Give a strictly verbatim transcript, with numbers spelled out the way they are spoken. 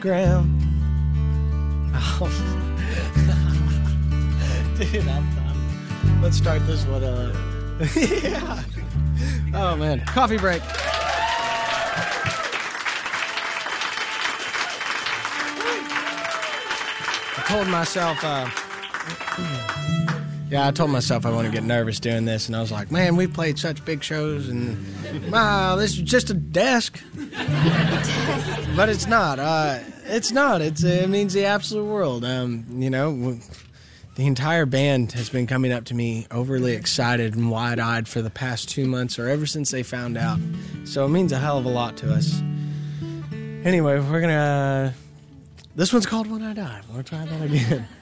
Graham. Oh. Dude, I'm, I'm, let's start this one. Uh, yeah. Oh, man. Coffee break. I told myself, uh, yeah, I told myself I want to get nervous doing this, and I was like, man, we've played such big shows, and wow, this is just a desk. But it's not. Uh, it's not. It's, it means the absolute world. Um, you know, the entire band has been coming up to me overly excited and wide-eyed for the past two months, or ever since they found out. So it means a hell of a lot to us. Anyway, we're going to... Uh, this one's called When I Die. We'll try that again.